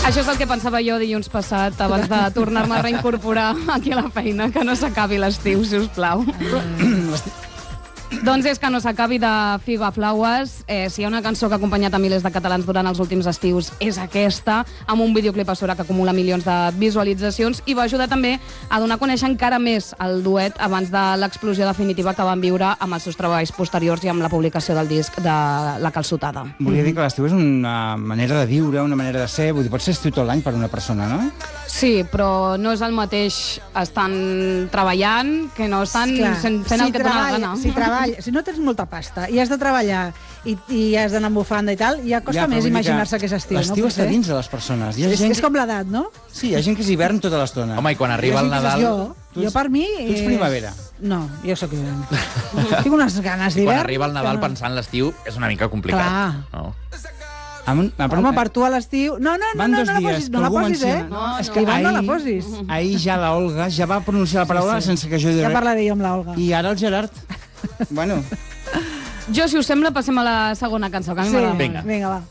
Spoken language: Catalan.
Això és el que pensava jo dilluns passat, abans de tornar-me a reincorporar aquí a la feina, que no s'acabi l'estiu, si us plau. Doncs és que no s'acabi de Figa Flowers. Si hi ha una cançó que ha acompanyat a milers de catalans durant els últims estius, és aquesta, amb un videoclip a sobre que acumula milions de visualitzacions, i va ajudar també a donar a conèixer encara més el duet abans de l'explosió definitiva que van viure amb els seus treballs posteriors i amb la publicació del disc de La Calçotada. Volia dir que l'estiu és una manera de viure, una manera de ser, vull dir, pot ser estiu tot l'any per una persona, no? Sí, però no és el mateix estan treballant que no estan fent el que et dona la gana. Si no tens molta pasta i has de treballar i has d'anar amb bufanda i tal, ja costa més imaginar-se que és estiu. L'estiu està dins de les persones. És com l'edat, no? Sí, hi ha gent que és hivern tota l'estona. Home, i quan arriba el Nadal... Jo per mi... Tu ets primavera. No, jo sóc hivern. Tinc unes ganes d'hivern. Quan arriba el Nadal pensant l'estiu és una mica complicat. Home, per tu a l'estiu... No la posis, eh? És que no la posis. Ahir ja la Olga ja va pronunciar la paraula sense que jo... Ja parlaré jo amb la Olga. I ara el Gerard. Bueno... Jo, si us sembla, passem a la segona cançó, que a mi m'agrada. Vinga, va.